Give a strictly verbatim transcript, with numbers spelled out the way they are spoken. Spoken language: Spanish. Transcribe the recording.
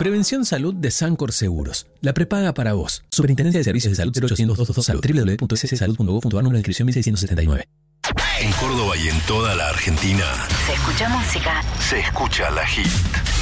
Prevención Salud de Sancor Seguros. La prepaga para vos. Superintendencia de Servicios de Salud cero ochocientos doscientos veintidós Salud. w w w punto s s salud punto gov punto a r. Número de inscripción mil seiscientos setenta y nueve. En Córdoba y en toda la Argentina Se escucha música. se escucha La Hit.